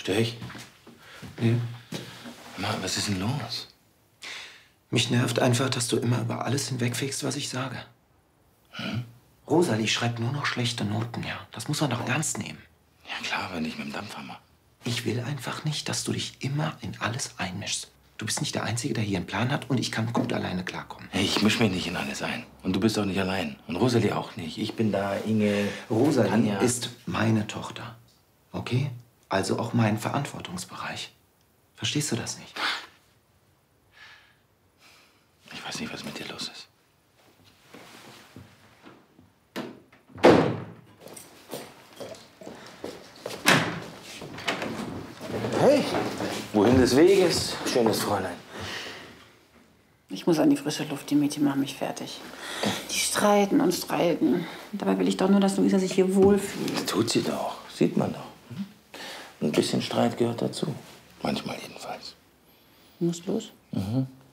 Stör ich? Nee. Mann, was ist denn los? Mich nervt einfach, dass du immer über alles hinwegfegst, was ich sage. Rosalie schreibt nur noch schlechte Noten, ja. Das muss man doch ernst nehmen. Ja klar, aber nicht mit dem Dampfhammer. Ich will einfach nicht, dass du dich immer in alles einmischst. Du bist nicht der Einzige, der hier einen Plan hat und ich kann gut alleine klarkommen. Hey, ich misch mich nicht in alles ein. Und du bist auch nicht allein. Und Rosalie auch nicht. Ich bin da, Inge... Rosalie Tanja. ist meine Tochter. Okay? Also auch mein Verantwortungsbereich. Verstehst du das nicht? Ich weiß nicht, was mit dir los ist. Hey, wohin des Weges, schönes Fräulein? Ich muss an die frische Luft. Die Mädchen machen mich fertig. Die streiten und streiten. Dabei will ich doch nur, dass Luisa sich hier wohlfühlt. Das tut sie doch. Sieht man doch. Ein bisschen Streit gehört dazu. Manchmal jedenfalls. Muss los?